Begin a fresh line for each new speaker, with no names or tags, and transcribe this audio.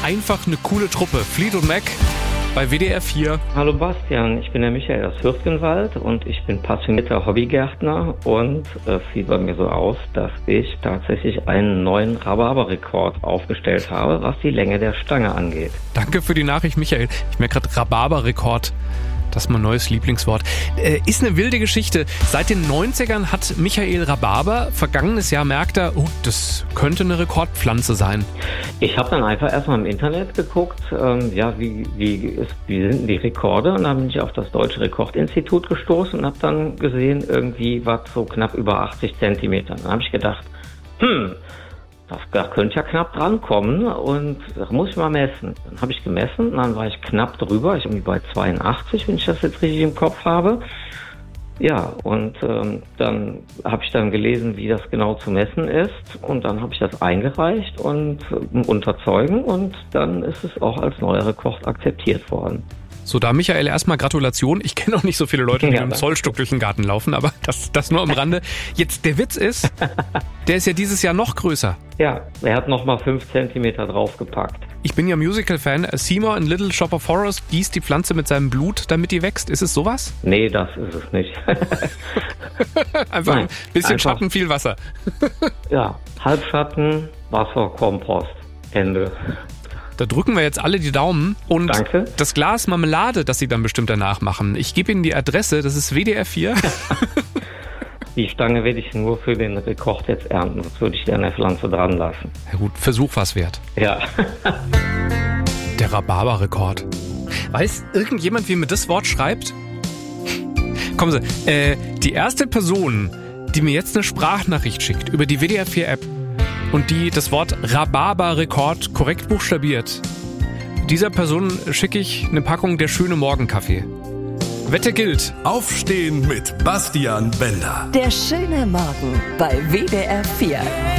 einfach eine coole Truppe. Fleetwood Mac bei WDR 4.
Hallo Bastian, ich bin der Michael aus Fürstenwald und ich bin passionierter Hobbygärtner und es sieht bei mir so aus, dass ich tatsächlich einen neuen Rhabarberrekord aufgestellt habe, was die Länge der Stange angeht.
Danke für die Nachricht, Michael. Ich merke gerade Rhabarberrekord. Das ist mein neues Lieblingswort. Ist eine wilde Geschichte. Seit den 90ern hat Michael Rhabarber. Vergangenes Jahr merkt er, das könnte eine Rekordpflanze sein.
Ich habe dann einfach erstmal im Internet geguckt, wie sind die Rekorde, und dann bin ich auf das Deutsche Rekordinstitut gestoßen und habe dann gesehen, irgendwie was so knapp über 80 Zentimetern. Dann habe ich gedacht, das könnte ja knapp drankommen und das muss ich mal messen. Dann habe ich gemessen und dann war ich knapp drüber, ich bin bei 82, wenn ich das jetzt richtig im Kopf habe. Ja, und dann habe ich dann gelesen, wie das genau zu messen ist, und dann habe ich das eingereicht und unterzeugen, und dann ist es auch als neuer Rekord akzeptiert worden.
So, da Michael, erstmal Gratulation. Ich kenne auch nicht so viele Leute, die mit einem Zollstock durch den Garten laufen, aber das nur am Rande. Jetzt, der Witz ist, der ist ja dieses Jahr noch größer.
Ja, er hat nochmal 5 Zentimeter draufgepackt.
Ich bin ja Musical-Fan. Seymour in Little Shop of Horrors gießt die Pflanze mit seinem Blut, damit die wächst. Ist es sowas?
Nee, das ist es nicht.
Einfach ein bisschen Schatten, viel Wasser.
Ja, Halbschatten, Wasser, Kompost, Ende.
Da drücken wir jetzt alle die Daumen. Und
Danke.
Das Glas Marmelade, das Sie dann bestimmt danach machen. Ich gebe Ihnen die Adresse, das ist WDR 4.
Die Stange werde ich nur für den Rekord jetzt ernten. Das würde ich gerne der Pflanze dran lassen.
Ja gut, Versuch war's wert.
Ja.
Der Rhabarber-Rekord. Weiß irgendjemand, wie man das Wort schreibt? Kommen Sie, die erste Person, die mir jetzt eine Sprachnachricht schickt über die WDR 4 App und die das Wort Rhabarber-Rekord korrekt buchstabiert, dieser Person schicke ich eine Packung der schöne Morgenkaffee. Wette gilt.
Aufstehen mit Bastian Bender.
Der schöne Morgen bei WDR 4.